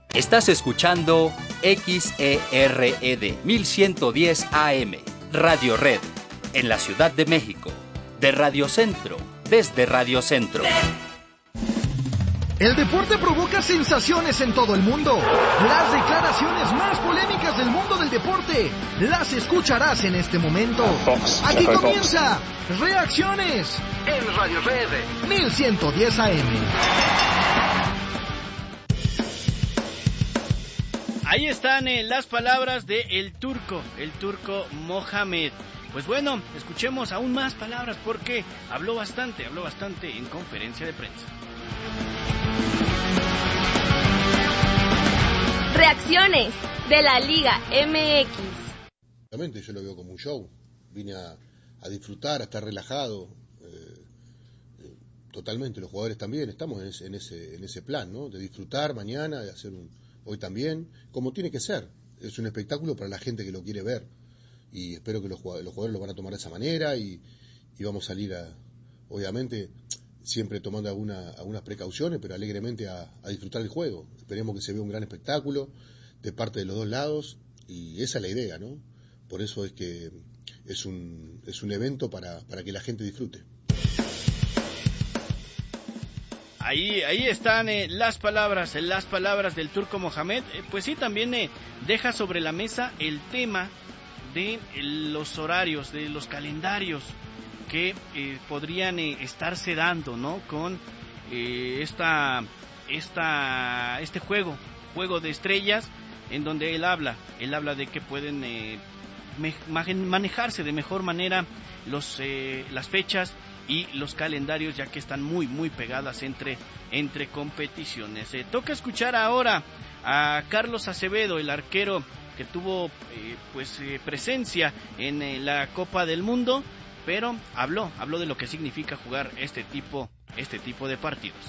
Estás escuchando XERED 1110 AM, Radio Red, en la Ciudad de México, de Radio Centro, desde Radio Centro. El deporte provoca sensaciones en todo el mundo. Las declaraciones más polémicas del mundo del deporte las escucharás en este momento. Aquí comienza Reacciones en Radio Red 1110 AM. Ahí están las palabras de el turco Mohamed. Pues bueno, escuchemos aún más palabras porque habló bastante en conferencia de prensa. Reacciones de la Liga MX. Realmente yo lo veo como un show. Vine a disfrutar, a estar relajado. Totalmente, los jugadores también estamos en ese plan, ¿no? De disfrutar mañana, de hacer hoy también, como tiene que ser. Es un espectáculo para la gente que lo quiere ver. Y espero que los jugadores lo van a tomar de esa manera y vamos a salir obviamente, siempre tomando algunas precauciones, pero alegremente a disfrutar el juego. Esperemos que se vea un gran espectáculo de parte de los dos lados y esa es la idea, ¿no? Por eso es que es un evento para que la gente disfrute. Ahí están las palabras del turco Mohamed. Pues sí, también deja sobre la mesa el tema de los horarios, de los calendarios que podrían estarse dando, ¿no? Con este juego de estrellas, en donde él habla de que pueden manejarse de mejor manera las fechas y los calendarios, ya que están muy pegadas entre competiciones. Toca escuchar ahora a Carlos Acevedo, el arquero que tuvo presencia en la Copa del Mundo, pero habló de lo que significa jugar este tipo de partidos.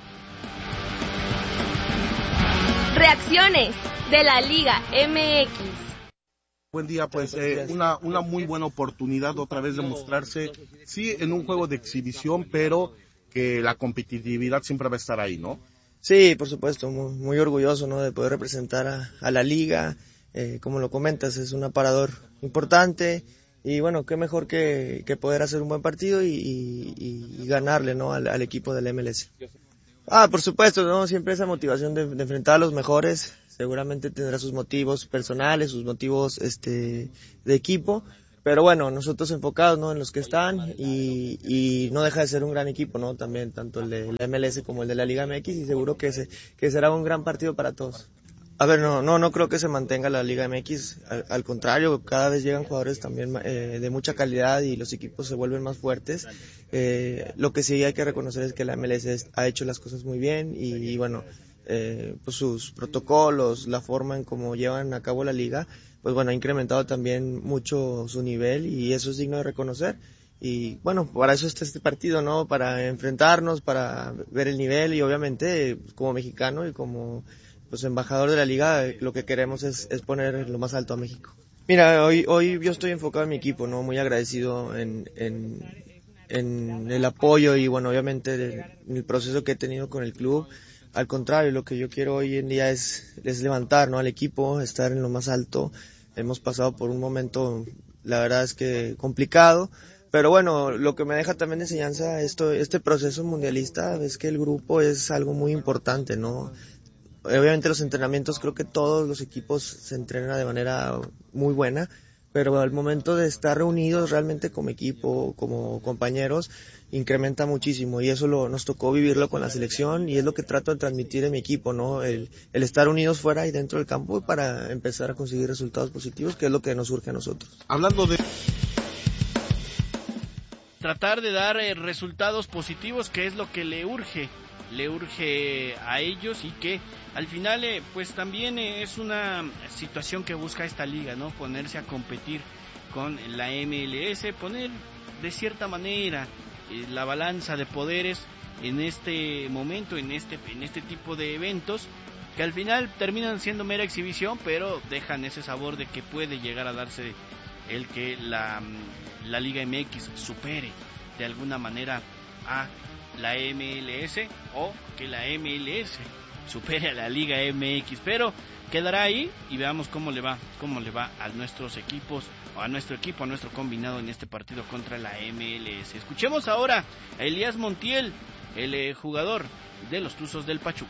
Reacciones de la Liga MX. Buen día, pues una muy buena oportunidad otra vez de mostrarse, sí, en un juego de exhibición, pero que la competitividad siempre va a estar ahí, ¿no? Sí, por supuesto, muy orgulloso, ¿no? De poder representar a la liga, como lo comentas, es un aparador importante y bueno, qué mejor que poder hacer un buen partido y ganarle, ¿no? al equipo del MLS. Por supuesto, ¿no? Siempre esa motivación de enfrentar a los mejores. Seguramente tendrá sus motivos personales, sus motivos de equipo, pero bueno, nosotros enfocados, ¿no? En los que están y no deja de ser un gran equipo, ¿no? También tanto el de la MLS como el de la Liga MX y seguro que será un gran partido para todos. A ver, no creo que se mantenga la Liga MX, al contrario, cada vez llegan jugadores también de mucha calidad y los equipos se vuelven más fuertes. Lo que sí hay que reconocer es que la MLS ha hecho las cosas muy bien y bueno, pues sus protocolos, la forma en cómo llevan a cabo la liga, pues bueno, ha incrementado también mucho su nivel y eso es digno de reconocer. Y bueno, para eso está este partido, ¿no? Para enfrentarnos, para ver el nivel y obviamente como mexicano y como pues embajador de la liga, lo que queremos es poner lo más alto a México. Mira, hoy yo estoy enfocado en mi equipo, ¿no? Muy agradecido en el apoyo y bueno, obviamente en el proceso que he tenido con el club. Al contrario, lo que yo quiero hoy en día es levantar, ¿no? Al equipo, estar en lo más alto. Hemos pasado por un momento, la verdad es que complicado, pero bueno, lo que me deja también de enseñanza este proceso mundialista es que el grupo es algo muy importante, ¿no? Obviamente los entrenamientos, creo que todos los equipos se entrenan de manera muy buena, pero al momento de estar reunidos realmente como equipo, como compañeros, incrementa muchísimo y eso nos tocó vivirlo con la selección y es lo que trato de transmitir en mi equipo, ¿no? El estar unidos fuera y dentro del campo para empezar a conseguir resultados positivos, que es lo que nos urge a nosotros. Hablando de tratar de dar resultados positivos, que es lo que le urge a ellos y que al final pues también es una situación que busca esta liga, ¿no? Ponerse a competir con la MLS, poner de cierta manera la balanza de poderes en este momento, en este tipo de eventos que al final terminan siendo mera exhibición, pero dejan ese sabor de que puede llegar a darse el que la Liga MX supere de alguna manera a la MLS o que la MLS supere a la Liga MX, pero quedará ahí y veamos cómo le va a nuestros equipos, o a nuestro equipo, a nuestro combinado en este partido contra la MLS. Escuchemos ahora a Elías Montiel, el jugador de los Tuzos del Pachuca.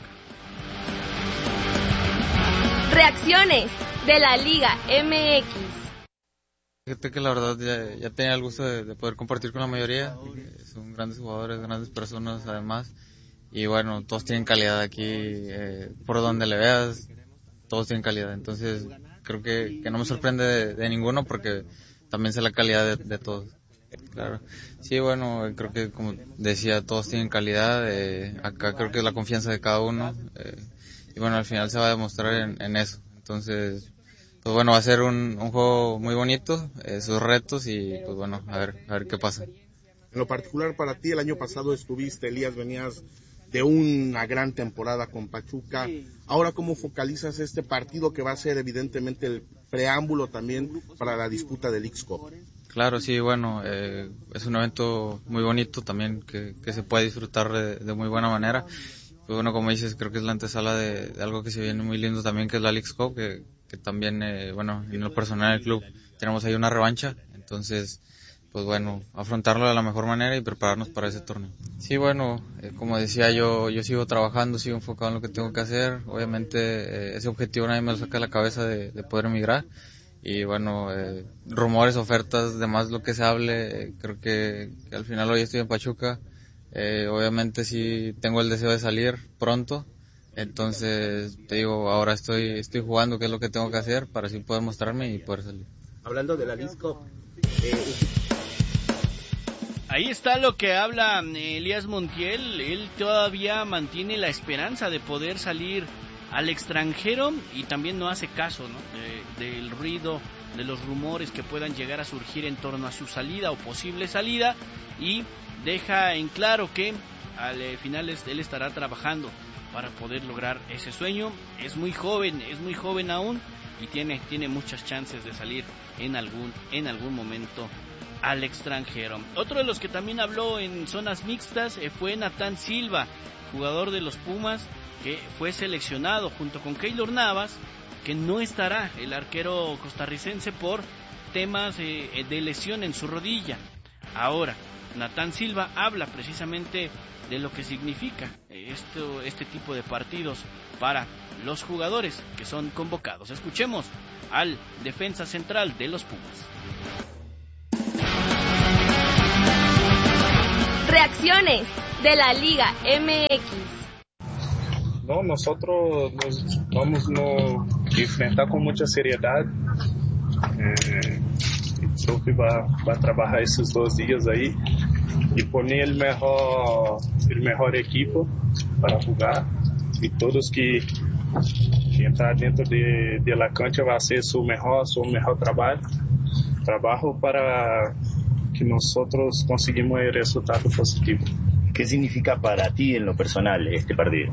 Reacciones de la Liga MX. Fíjate que la verdad ya tenía el gusto de poder compartir con la mayoría. Son grandes jugadores, grandes personas además. Y bueno, todos tienen calidad aquí, por donde le veas, todos tienen calidad. Entonces creo que no me sorprende de ninguno porque también sé la calidad de todos. Claro. Sí, bueno, creo que como decía, todos tienen calidad. Acá creo que es la confianza de cada uno. Y bueno, al final se va a demostrar en eso. Entonces, pues bueno, va a ser un juego muy bonito, sus retos y pues bueno, a ver qué pasa. En lo particular para ti, el año pasado estuviste, Elías, venías de una gran temporada con Pachuca. Ahora, ¿cómo focalizas este partido que va a ser evidentemente el preámbulo también para la disputa del X-Cup? Claro, sí, bueno, es un evento muy bonito también que se puede disfrutar de muy buena manera. Pues bueno, como dices, creo que es la antesala de algo que se viene muy lindo también, que es la Leagues Cup, que también, bueno, en lo personal del club tenemos ahí una revancha, entonces, pues bueno, afrontarlo de la mejor manera y prepararnos para ese torneo. Sí, bueno, como decía, yo sigo trabajando, sigo enfocado en lo que tengo que hacer, obviamente ese objetivo nadie me lo saca de la cabeza de poder emigrar, y bueno, rumores, ofertas, demás lo que se hable, creo que al final hoy estoy en Pachuca. Obviamente sí tengo el deseo de salir pronto, entonces te digo, ahora estoy jugando, qué es lo que tengo que hacer para así poder mostrarme y poder salir. Hablando de la Lisco, ahí está lo que habla Elías Montiel. Él todavía mantiene la esperanza de poder salir al extranjero y también no hace caso, ¿no? Del ruido, de los rumores que puedan llegar a surgir en torno a su salida o posible salida, y deja en claro que al final él estará trabajando para poder lograr ese sueño. Es muy joven aún y tiene muchas chances de salir en algún momento al extranjero. Otro de los que también habló en zonas mixtas fue Natán Silva, jugador de los Pumas, que fue seleccionado junto con Keylor Navas, que no estará el arquero costarricense por temas de lesión en su rodilla. Ahora, Natán Silva habla precisamente de lo que significa este tipo de partidos para los jugadores que son convocados. Escuchemos al defensa central de los Pumas. Reacciones de la Liga MX. No, nosotros nos vamos a enfrentar con mucha seriedad. El profe va a trabajar esos 2 días ahí y poner el mejor equipo para jugar, y todos que entrar dentro de la cancha va a hacer su mejor trabajo para que nosotros conseguimos el resultado positivo. ¿Qué significa para ti en lo personal este partido?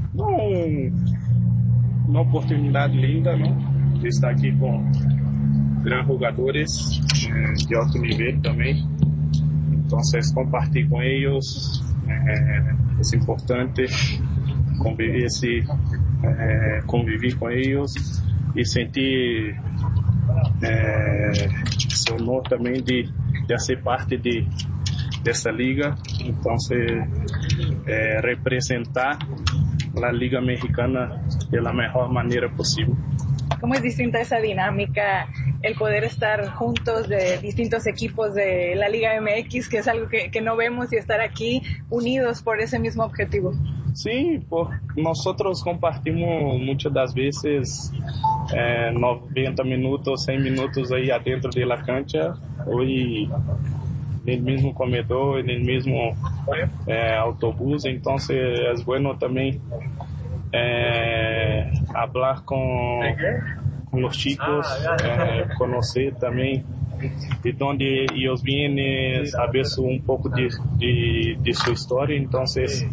Una oportunidad linda, ¿no? De estar aquí con grandes jugadores de alto nivel también. Entonces compartir con ellos es importante, convivir con ellos y sentir ese honor también de hacer parte de esta liga. Entonces representar la Liga Mexicana de la mejor manera posible. ¿Cómo es distinta esa dinámica, el poder estar juntos de distintos equipos de la Liga MX, que es algo que no vemos, y estar aquí unidos por ese mismo objetivo? Sí, nosotros compartimos muchas das veces 90 minutos, 100 minutos ahí adentro de la cancha, hoy en el mismo comedor, en el mismo autobús. Entonces es bueno también hablar con los chicos, conocer también de dónde ellos vienen, saber un poco de su historia. Entonces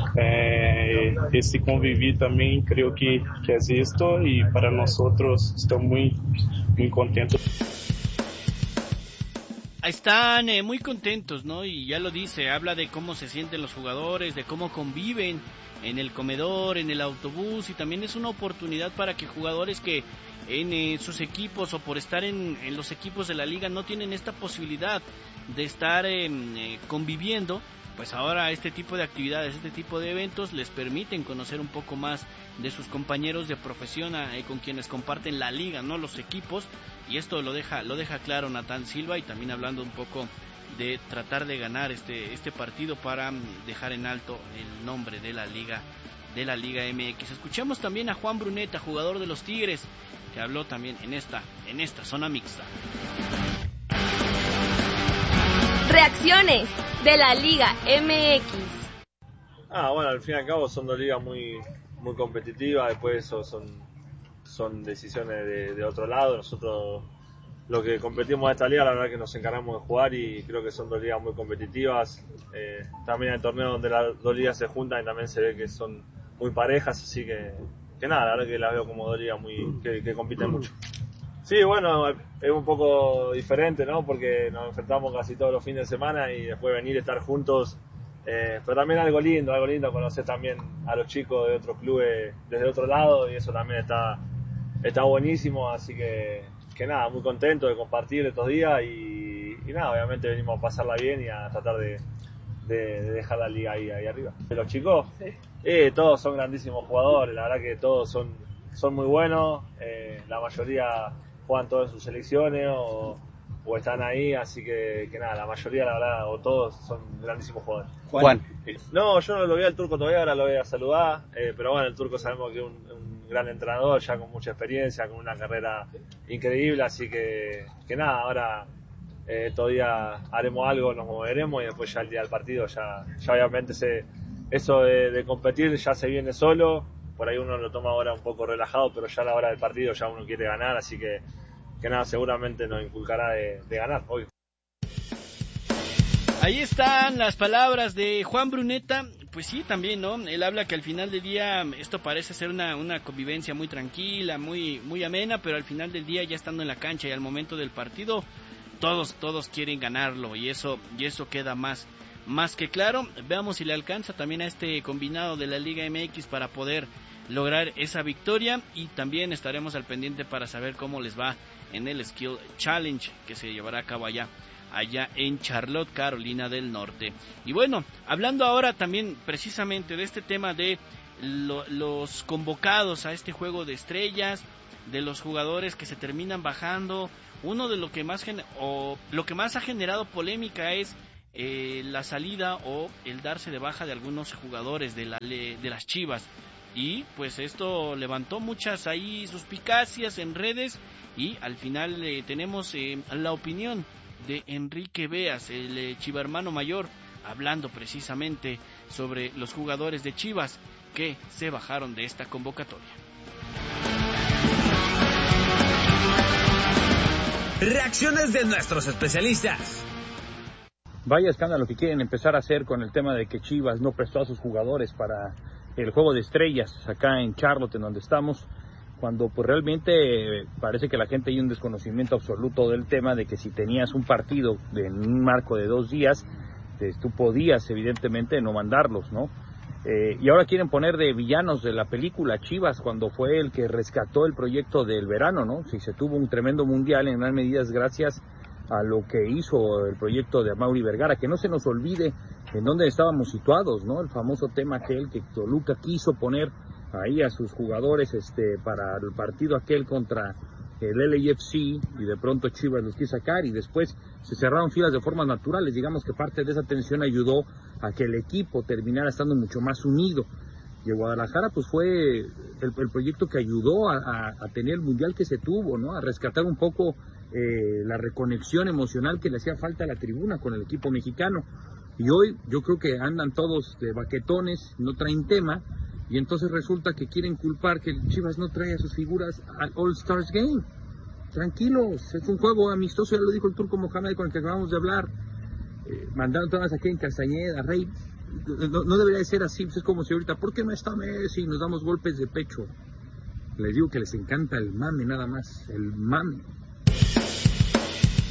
ese convivir también creo que es esto, y para nosotros estamos muy contentos. están muy contentos, ¿no? Y ya lo dice, habla de cómo se sienten los jugadores, de cómo conviven en el comedor, en el autobús, y también es una oportunidad para que jugadores que en sus equipos o por estar en los equipos de la liga no tienen esta posibilidad de estar conviviendo, pues ahora este tipo de actividades, este tipo de eventos les permiten conocer un poco más de sus compañeros de profesión con quienes comparten la liga, ¿no? Los equipos, y esto lo deja claro Natán Silva, y también hablando un poco de tratar de ganar este partido para dejar en alto el nombre de la Liga MX. Escuchamos también a Juan Bruneta, jugador de los Tigres, que habló también en esta zona mixta. Reacciones de la Liga MX. Bueno, al fin y al cabo son dos ligas muy competitivas, después eso son decisiones de otro lado. Nosotros lo que competimos en esta liga, la verdad que nos encargamos de jugar y creo que son dos ligas muy competitivas. También hay torneos donde las dos ligas se juntan y también se ve que son muy parejas, así que nada, la verdad que las veo como dos ligas que compiten mucho. Sí, bueno, es un poco diferente, ¿no? Porque nos enfrentamos casi todos los fines de semana y después venir a estar juntos, pero también algo lindo conocer también a los chicos de otros clubes desde otro lado, y eso también está buenísimo, así que nada, muy contento de compartir estos días y nada, obviamente venimos a pasarla bien y a tratar de dejar la liga ahí arriba. Los chicos, todos son grandísimos jugadores, la verdad que todos son muy buenos, la mayoría juegan todos en sus selecciones o están ahí, así que nada, la mayoría, la verdad, o todos son grandísimos jugadores. Juan. No, yo no lo vi al Turco todavía, ahora lo voy a saludar, pero bueno, el Turco sabemos que es un gran entrenador, ya con mucha experiencia, con una carrera increíble, así que nada, ahora todavía haremos algo, nos moveremos y después ya el día del partido, ya obviamente eso de competir ya se viene solo. Por ahí uno lo toma ahora un poco relajado, pero ya a la hora del partido ya uno quiere ganar, así que nada, seguramente nos inculcará de ganar hoy. Ahí están las palabras de Juan Bruneta. Pues sí, también, ¿no? Él habla que al final del día esto parece ser una convivencia muy tranquila, muy amena, pero al final del día, ya estando en la cancha y al momento del partido, todos quieren ganarlo, y eso queda más que claro. Veamos si le alcanza también a este combinado de la Liga MX para poder lograr esa victoria, y también estaremos al pendiente para saber cómo les va en el Skill Challenge que se llevará a cabo allá en Charlotte, Carolina del Norte. Y bueno, hablando ahora también precisamente de este tema de los convocados a este juego de estrellas, de los jugadores que se terminan bajando, uno de lo que más ha generado polémica es la salida o el darse de baja de algunos jugadores de las Chivas, y pues esto levantó muchas ahí suspicacias en redes, y al final tenemos la opinión de Enrique Beas, el chivermano mayor, hablando precisamente sobre los jugadores de Chivas que se bajaron de esta convocatoria. Reacciones de nuestros especialistas. Vaya escándalo que quieren empezar a hacer con el tema de que Chivas no prestó a sus jugadores para el juego de estrellas acá en Charlotte, en donde estamos, cuando pues realmente parece que la gente hay un desconocimiento absoluto del tema de que si tenías un partido en un marco de 2 días, tú podías evidentemente no mandarlos, ¿no? Y ahora quieren poner de villanos de la película Chivas, cuando fue el que rescató el proyecto del verano, ¿no? Si se tuvo un tremendo mundial en gran medida gracias a lo que hizo el proyecto de Amaury Vergara, que no se nos olvide en dónde estábamos situados, ¿no? El famoso tema aquel que Toluca quiso poner ahí a sus jugadores para el partido aquel contra el LAFC, y de pronto Chivas los quiso sacar y después se cerraron filas de formas naturales. Digamos que parte de esa tensión ayudó a que el equipo terminara estando mucho más unido, y el Guadalajara pues fue el proyecto que ayudó a tener el mundial que se tuvo, ¿no? A rescatar un poco la reconexión emocional que le hacía falta a la tribuna con el equipo mexicano. Y hoy yo creo que andan todos de baquetones, no traen tema, y entonces resulta que quieren culpar que Chivas no trae a sus figuras al All-Stars Game. Tranquilos, es un juego amistoso, ya lo dijo el Turco Mohamed con el que acabamos de hablar. Mandaron todas aquí en Castañeda, Rey. No debería de ser así, pues es como si ahorita, ¿por qué no está Messi? Nos damos golpes de pecho. Les digo que les encanta el mame nada más, el mame.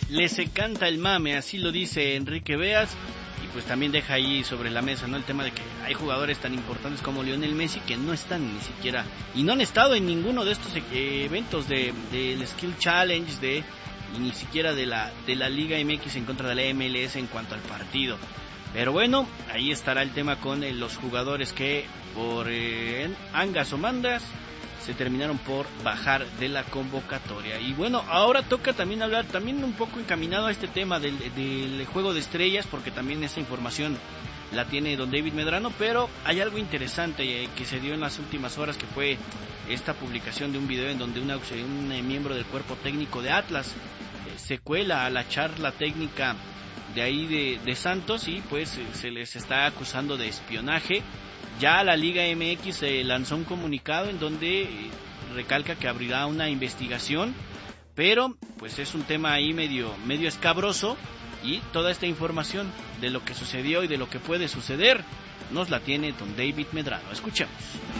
les encanta el mame, así lo dice Enrique Beas. Y pues también deja ahí sobre la mesa, ¿no?, el tema de que hay jugadores tan importantes como Lionel Messi que no están ni siquiera, y no han estado en ninguno de estos eventos del Skill Challenge, y ni siquiera de la Liga MX en contra de la MLS en cuanto al partido. Pero bueno, ahí estará el tema con los jugadores que por angas o mandas se terminaron por bajar de la convocatoria. Y bueno, ahora toca también hablar, también un poco encaminado a este tema del juego de estrellas, porque también esa información la tiene don David Medrano, pero hay algo interesante que se dio en las últimas horas, que fue esta publicación de un video en donde un miembro del cuerpo técnico de Atlas se cuela a la charla técnica de ahí de Santos, y pues se les está acusando de espionaje. Ya la Liga MX lanzó un comunicado en donde recalca que abrirá una investigación, pero pues es un tema ahí medio escabroso, y toda esta información de lo que sucedió y de lo que puede suceder nos la tiene don David Medrano. Escuchemos.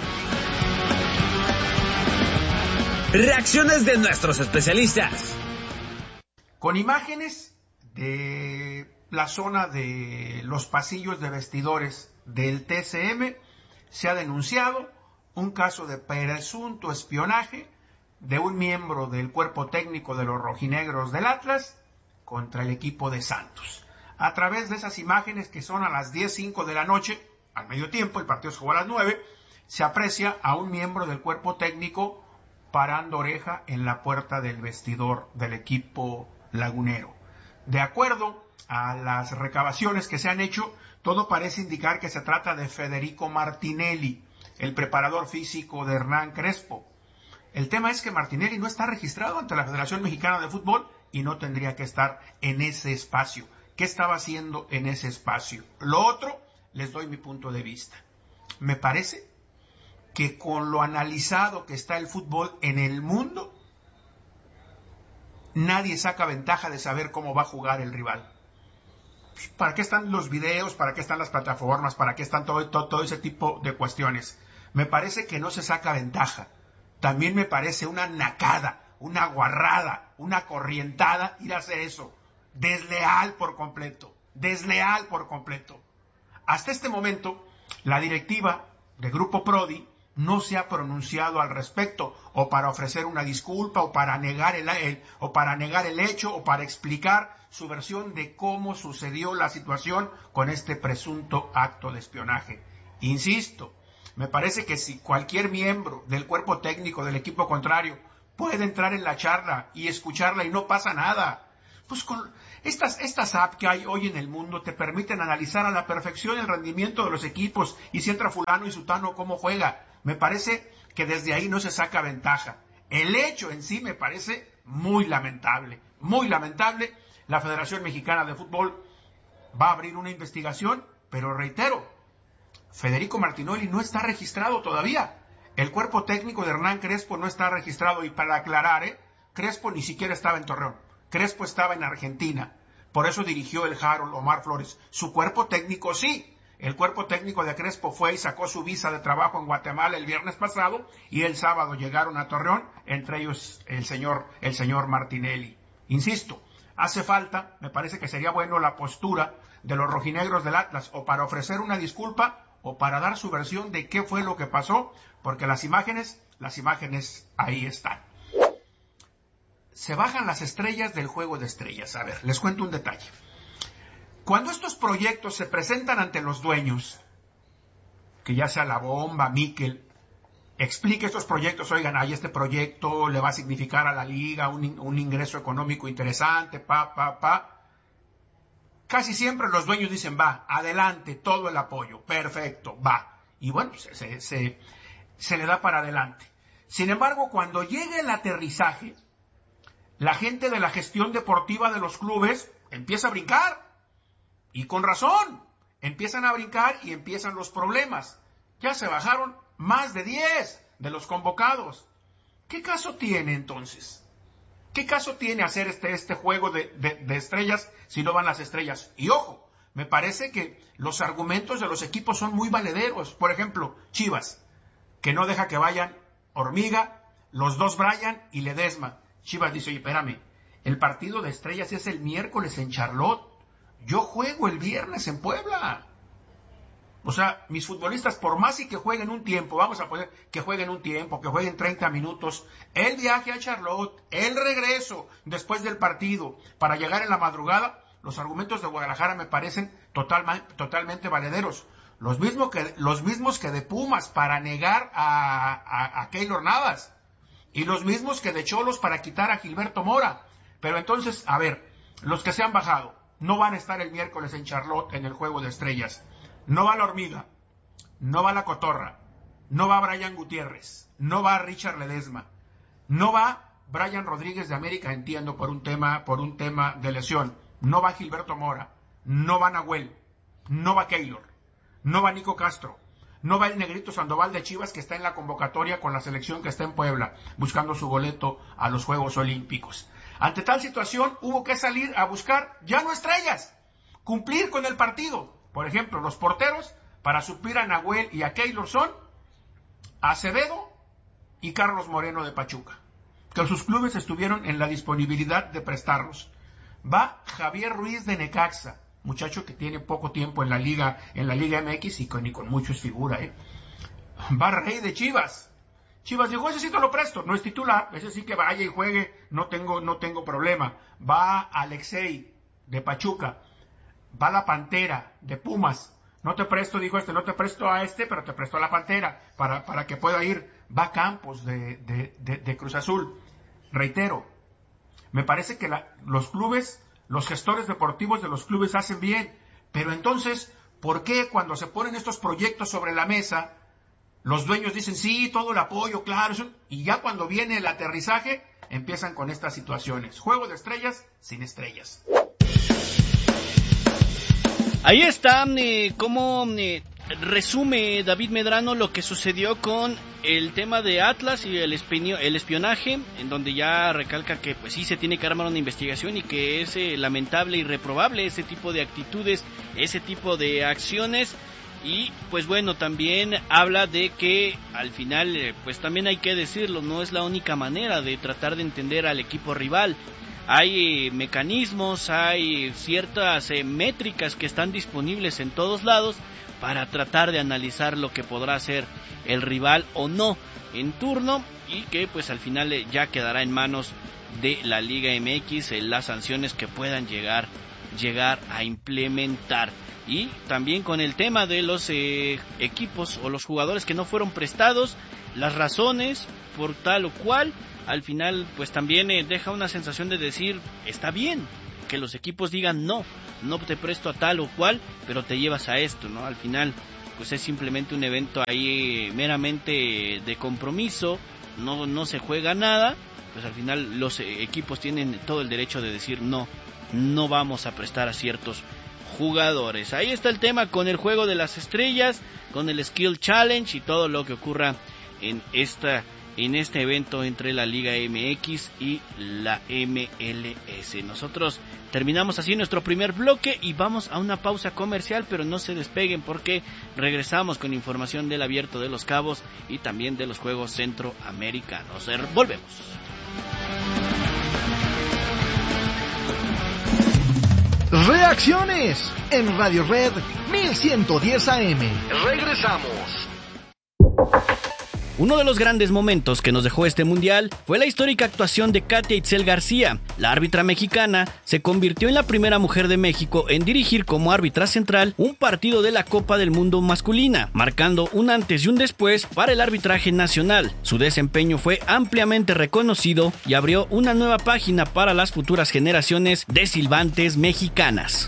Reacciones de nuestros especialistas. Con imágenes de la zona de los pasillos de vestidores del TCM, se ha denunciado un caso de presunto espionaje de un miembro del cuerpo técnico de los rojinegros del Atlas contra el equipo de Santos. A través de esas imágenes, que son a las 10:05 de la noche, al medio tiempo, el partido se jugó a las 9, se aprecia a un miembro del cuerpo técnico parando oreja en la puerta del vestidor del equipo lagunero. De acuerdo a las recabaciones que se han hecho, todo parece indicar que se trata de Federico Martinelli, el preparador físico de Hernán Crespo. El tema es que Martinelli no está registrado ante la Federación Mexicana de Fútbol y no tendría que estar en ese espacio. ¿Qué estaba haciendo en ese espacio? Lo otro, les doy mi punto de vista. Me parece que con lo analizado que está el fútbol en el mundo, nadie saca ventaja de saber cómo va a jugar el rival. ¿Para qué están los videos? ¿Para qué están las plataformas? ¿Para qué están todo ese tipo de cuestiones? Me parece que no se saca ventaja. También me parece una nacada, una guarrada, una corrientada ir a hacer eso. Desleal por completo. Desleal por completo. Hasta este momento, la directiva de Grupo Prodi no se ha pronunciado al respecto, o para ofrecer una disculpa, o para negar el hecho, o para explicar su versión de cómo sucedió la situación con este presunto acto de espionaje. Insisto, me parece que si cualquier miembro del cuerpo técnico del equipo contrario puede entrar en la charla y escucharla y no pasa nada, pues con estas apps que hay hoy en el mundo te permiten analizar a la perfección el rendimiento de los equipos y si entra fulano y sutano cómo juega. Me parece que desde ahí no se saca ventaja. El hecho en sí me parece muy lamentable, muy lamentable. La Federación Mexicana de Fútbol va a abrir una investigación, pero reitero, Federico Martinelli no está registrado todavía. El cuerpo técnico de Hernán Crespo no está registrado, y para aclarar, Crespo ni siquiera estaba en Torreón. Crespo estaba en Argentina. Por eso dirigió el Harold Omar Flores. Su cuerpo técnico sí. El cuerpo técnico de Crespo fue y sacó su visa de trabajo en Guatemala el viernes pasado, y el sábado llegaron a Torreón, entre ellos el señor Martinelli. Insisto, hace falta, me parece que sería bueno la postura de los rojinegros del Atlas, o para ofrecer una disculpa o para dar su versión de qué fue lo que pasó, porque las imágenes ahí están. Se bajan las estrellas del juego de estrellas. A ver, les cuento un detalle. Cuando estos proyectos se presentan ante los dueños, que ya sea La Bomba, Miquel, explique estos proyectos, oigan, este proyecto le va a significar a la liga un ingreso económico interesante, casi siempre los dueños dicen, va, adelante, todo el apoyo, perfecto, va. Y bueno, se le da para adelante. Sin embargo, cuando llega el aterrizaje, la gente de la gestión deportiva de los clubes empieza a brincar. Y con razón, empiezan a brincar y empiezan los problemas. Ya se bajaron más de 10 de los convocados. ¿Qué caso tiene entonces? ¿Qué caso tiene hacer este juego de estrellas si no van las estrellas? Y ojo, me parece que los argumentos de los equipos son muy valederos. Por ejemplo, Chivas, que no deja que vayan Hormiga, los dos Brian y Ledesma. Chivas dice, oye, espérame, El partido de estrellas es el miércoles en Charlotte. Yo juego el viernes en Puebla. O sea, mis futbolistas, por más y que jueguen un tiempo, vamos a poner que jueguen un tiempo, que jueguen 30 minutos, el viaje a Charlotte, el regreso después del partido para llegar en la madrugada, los argumentos de Guadalajara me parecen totalmente valederos. Los mismos que de Pumas para negar a Keylor Navas y los mismos que de Cholos para quitar a Gilberto Mora. Pero entonces, a ver, los que se han bajado no van a estar el miércoles en Charlotte en el Juego de Estrellas. No va la Hormiga, no va la Cotorra, no va Brian Gutiérrez, no va Richard Ledesma, no va Brian Rodríguez de América, entiendo, por un tema de lesión, no va Gilberto Mora, no va Nahuel, no va Keylor, no va Nico Castro, no va el Negrito Sandoval de Chivas, que está en la convocatoria con la selección que está en Puebla, buscando su boleto a los Juegos Olímpicos. Ante tal situación, hubo que salir a buscar ya no estrellas, cumplir con el partido. Por ejemplo, los porteros, para suplir a Nahuel y a Keylor, son Acevedo y Carlos Moreno de Pachuca, que sus clubes estuvieron en la disponibilidad de prestarlos. Va Javier Ruiz de Necaxa, muchacho que tiene poco tiempo en la Liga MX y ni con mucho es figura, Va Rey de Chivas. Chivas dijo, ese sí te lo presto, no es titular, ese sí que vaya y juegue, no tengo problema. Va Alexei de Pachuca. Va la Pantera de Pumas. No te presto, dijo no te presto a pero te presto a la Pantera para que pueda ir. Va Campos de Cruz Azul. Reitero, me parece que los clubes, los gestores deportivos de los clubes hacen bien, pero entonces, ¿por qué cuando se ponen estos proyectos sobre la mesa, los dueños dicen, sí, todo el apoyo, claro, y ya cuando viene el aterrizaje, empiezan con estas situaciones? Juego de estrellas sin estrellas. Ahí está cómo resume David Medrano lo que sucedió con el tema de Atlas y el espionaje, en donde ya recalca que pues sí se tiene que armar una investigación y que es lamentable y reprobable ese tipo de actitudes, ese tipo de acciones. Y pues bueno, también habla de que al final pues también hay que decirlo, no es la única manera de tratar de entender al equipo rival. Hay mecanismos, hay ciertas métricas que están disponibles en todos lados para tratar de analizar lo que podrá ser el rival o no en turno, y que pues al final ya quedará en manos de la Liga MX las sanciones que puedan llegar a implementar. Y también con el tema de los equipos o los jugadores que no fueron prestados, las razones por tal o cual, al final pues también deja una sensación de decir, está bien que los equipos digan no te presto a tal o cual, pero te llevas a esto, ¿no? Al final pues es simplemente un evento ahí meramente de compromiso, no se juega nada, pues al final los equipos tienen todo el derecho de decir no vamos a prestar a ciertos jugadores. Ahí está el tema con el Juego de las Estrellas, con el Skill Challenge y todo lo que ocurra en este evento entre la Liga MX y la MLS. Nosotros terminamos así nuestro primer bloque y vamos a una pausa comercial, pero no se despeguen porque regresamos con información del Abierto de los Cabos y también de los Juegos Centroamericanos. Volvemos. Reacciones en Radio Red 1110 AM. Regresamos. Uno de los grandes momentos que nos dejó este mundial fue la histórica actuación de Katia Itzel García. La árbitra mexicana se convirtió en la primera mujer de México en dirigir como árbitra central un partido de la Copa del Mundo masculina, marcando un antes y un después para el arbitraje nacional. Su desempeño fue ampliamente reconocido y abrió una nueva página para las futuras generaciones de silbantes mexicanas.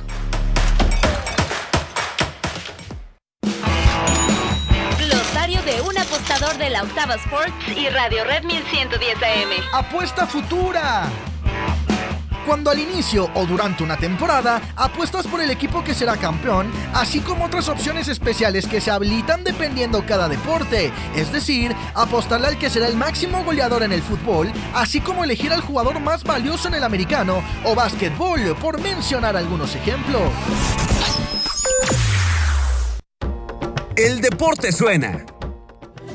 De un apostador de la Octava Sports y Radio Red 1110 AM. Apuesta futura. Cuando al inicio o durante una temporada apuestas por el equipo que será campeón, así como otras opciones especiales que se habilitan dependiendo cada deporte, es decir, apostarle al que será el máximo goleador en el fútbol, así como elegir al jugador más valioso en el americano o básquetbol, por mencionar algunos ejemplos. El deporte suena.